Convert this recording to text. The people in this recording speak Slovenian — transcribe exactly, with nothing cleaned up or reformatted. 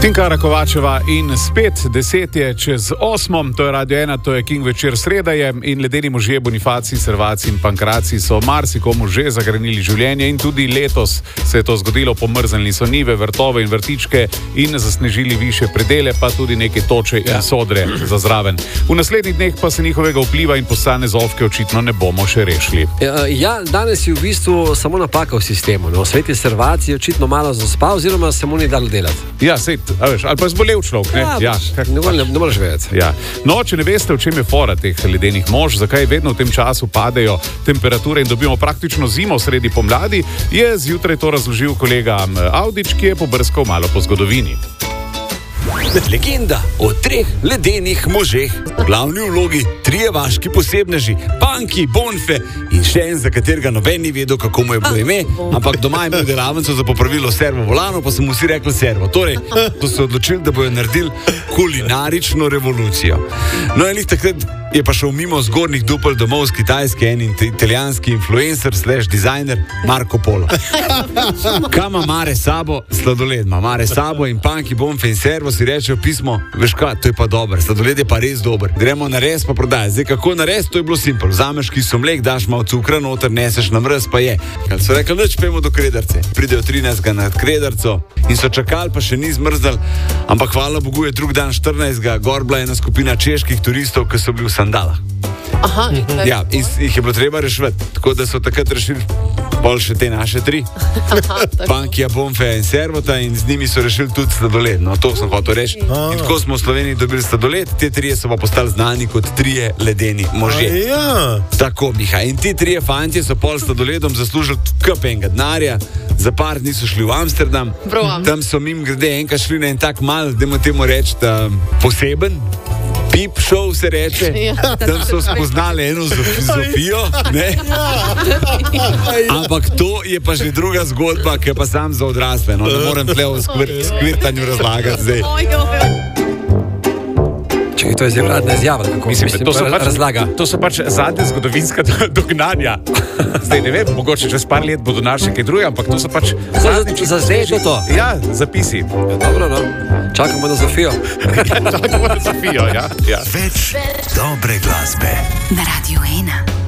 Tinkara Kovačeva in spet deset je čez osmo, to je Radio ena, to je King večer, sreda je in ledeni možje Bonifacij, Servacij in Pankracij so marsikomu že zagrenili življenje in tudi letos se je to zgodilo, pomrznili so nive, vrtove in vrtičke in zasnežili više predele, pa tudi neke toče ja. in sodre za zraven. V naslednjih dneh pa se njihovega vpliva in postane zovke očitno ne bomo še rešili. Ja, ja, danes je v bistvu samo napaka v sistemu, no? Svet je Servacij očitno malo zaspal oziroma se mu ni dalo delati. Ja, sej, a veš, ali pa je zbolel človek, ne? Ja, ja. Ne, ne, ne moreš vedeti. Ja. No, če ne veste, v čem je fora teh ledenih mož, zakaj vedno v tem času padejo temperature in dobimo praktično zimo sredi pomladi, je zjutraj to razložil kolega Avdić, ki je pobrskal malo po zgodovini. Legenda o treh ledenih možeh. V glavni vlogi trije vaški posebneži, Panki, Bonfe in še en, za katerega noben ni vedel, kako mu je bilo ime, ampak doma je imel delavnico za popravilo servo volano, pa so mu vsi rekli servo. Torej, to so odločili, da bojo naredili kulinarično revolucijo. No, in takrat je pa šel mimo zgornjih dupel domov z Kitajske en italijanski influencer slash dizajner Marco Polo. Kama mare sabo sladoled, ma mare sabo in Panki, Bonfe in servo si rečejo pismo, veš kaj, to je pa dober, sladoled je pa res dober. Gremo na res pa prodaj. Zdaj, kako na res, to je bilo simpel. Vzameš kiso mlek, daš malo cukra noter, neseš na mrz, pa je. Kaj so rekli, nič, pojmo do Krederce. Pridejo trinajstega na Krederco in so čakali, pa še ni zmrzdal, ampak hvala Bogu je drug dan štirinajstega gor bila ena skupina čeških turistov, ki so bili v sandalah. Aha, ja, in jih je bilo treba rešiti, tako da so takrat rešili pol še te naše tri, Pankija, Bonfe in Servota, in z njimi so rešili tudi sladoled. No, to sem hotel reči. In tako smo v Sloveniji dobili sladoled, te trije so pa postali znani kot trije ledeni možje. Ja. Tako, Miha. In ti trije fantje so pol sladoledom zaslužili kup enega denarja, za par dni so šli v Amsterdam, Brom. Tam so mim grede enkrat šli na en tak mal, dajmo temu reči, poseben Pip show se reče, ja. Tam so spoznali eno Zofijo, ne? Ampak to je pa že druga zgodba, ki je pa sam za odrasle, no, ne morem tle o skvir, skvirtanju razlagati zdaj. Čekaj, to je zdaj vladna izjava, kako Mislim, mislim, to so pač, razlaga. To so pač zadnje zgodovinska dognanja. Zdaj ne vem, mogoče čez par let bodo našli kaj drugega, ampak to so pač zadnji Za zdaj je to. Ja, zapisi. Ja, dobro, no. Čakamo na Zofijo. Čakamo na Zofijo, ja. ja. Več dobre glasbe na Radio ena.